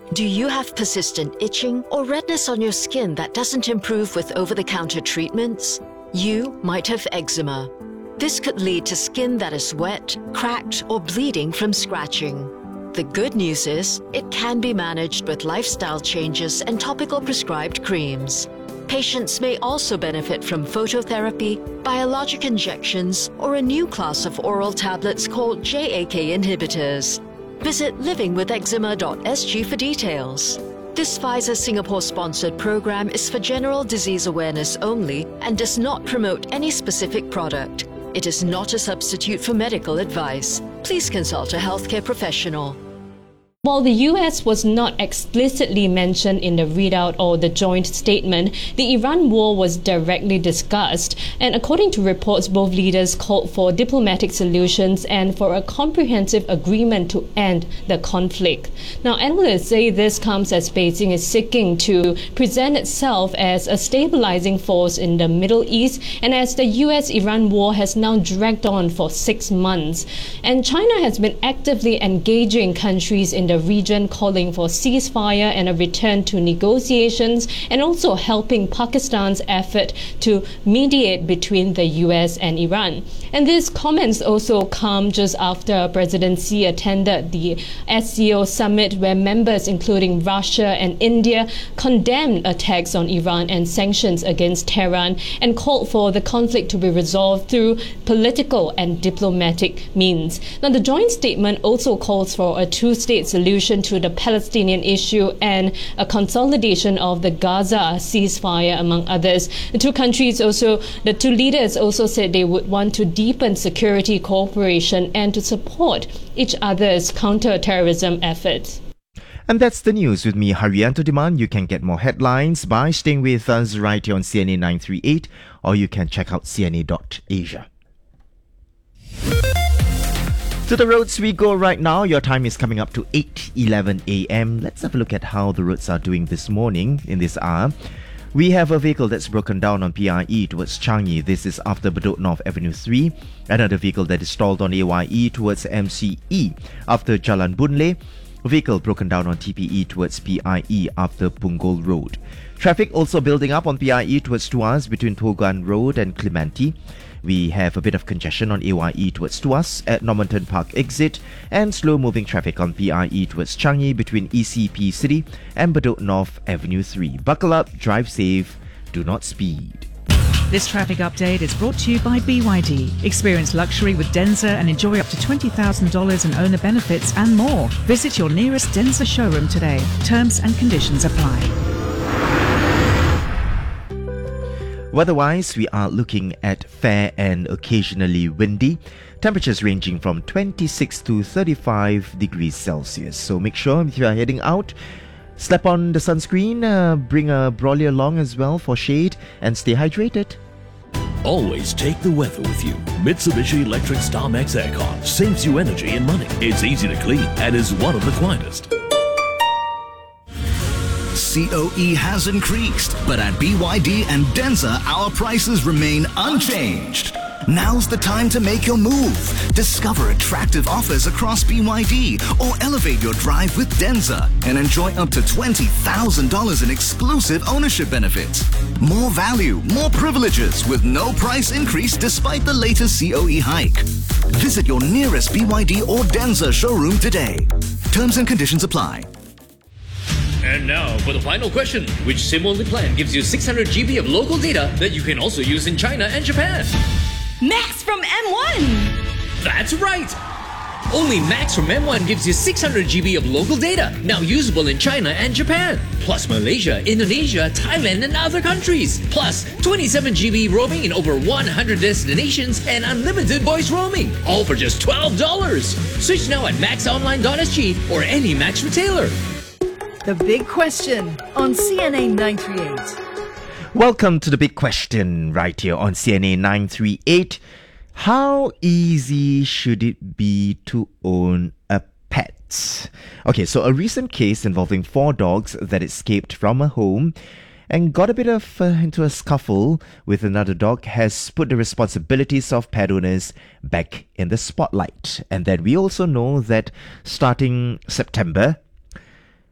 Do you have persistent itching or redness on your skin that doesn't improve with over-the-counter treatments? You might have eczema. This could lead to skin that is wet, cracked, or bleeding from scratching. The good news is, it can be managed with lifestyle changes and topical prescribed creams. Patients may also benefit from phototherapy, biologic injections, or a new class of oral tablets called JAK inhibitors. Visit livingwitheczema.sg for details. This Pfizer Singapore-sponsored program is for general disease awareness only and does not promote any specific product. It is not a substitute for medical advice. Please consult a healthcare professional. While the US was not explicitly mentioned in the readout or the joint statement, the Iran war was directly discussed, and according to reports, both leaders called for diplomatic solutions and for a comprehensive agreement to end the conflict. Now, analysts say this comes as Beijing is seeking to present itself as a stabilizing force in the Middle East, and as the US-Iran war has now dragged on for 6 months. And China has been actively engaging countries in the region, calling for ceasefire and a return to negotiations, and also helping Pakistan's effort to mediate between the US and Iran. And these comments also come just after President Xi attended the SCO summit, where members including Russia and India condemned attacks on Iran and sanctions against Tehran and called for the conflict to be resolved through political and diplomatic means. Now, the joint statement also calls for a two-state solution to the Palestinian issue and a consolidation of the Gaza ceasefire, among others. The two leaders also said they would want to deepen security cooperation and to support each other's counter-terrorism efforts. And that's the news with me, Haryanto Diman. You can get more headlines by staying with us right here on CNA 938, or you can check out cna.asia. To the roads we go right now. Your time is coming up to 8:11 a.m. Let's have a look at how the roads are doing this morning in this hour. We have a vehicle that's broken down on PIE towards Changi. This is after Bedok North Avenue 3. Another vehicle that is stalled on AYE towards MCE after Jalan Boon A vehicle broken down on TPE towards PIE after Punggol Road. Traffic also building up on PIE towards Tuas between Togan Road and Clementi. We have a bit of congestion on AYE towards Tuas at Normanton Park exit, and slow-moving traffic on PIE towards Changi between ECP City and Bedok North Avenue 3. Buckle up, drive safe, do not speed. This traffic update is brought to you by BYD. Experience luxury with Denza and enjoy up to $20,000 in owner benefits and more. Visit your nearest Denza showroom today. Terms and conditions apply. Weather-wise, we are looking at fair and occasionally windy. Temperatures ranging from 26 to 35 degrees Celsius. So make sure if you are heading out, slap on the sunscreen, bring a brolly along as well for shade, and stay hydrated. Always take the weather with you. Mitsubishi Electric StarMax Aircon saves you energy and money. It's easy to clean and is one of the quietest. COE has increased, but at BYD and Denza, our prices remain unchanged. Now's the time to make your move. Discover attractive offers across BYD or elevate your drive with Denza and enjoy up to $20,000 in exclusive ownership benefits. More value, more privileges with no price increase despite the latest COE hike. Visit your nearest BYD or Denza showroom today. Terms and conditions apply. And now for the final question. Which SIM-only plan gives you 600 GB of local data that you can also use in China and Japan? Max from M1! That's right! Only Max from M1 gives you 600 GB of local data, now usable in China and Japan. Plus Malaysia, Indonesia, Thailand and other countries. Plus 27 GB roaming in over 100 destinations and unlimited voice roaming. All for just $12. Switch now at maxonline.sg or any Max retailer. The Big Question on CNA 938. Welcome to the big question right here on CNA 938. How easy should it be to own a pet? Okay, so a recent case involving 4 dogs that escaped from a home and got a bit of into a scuffle with another dog has put the responsibilities of pet owners back in the spotlight. And then we also know that starting September,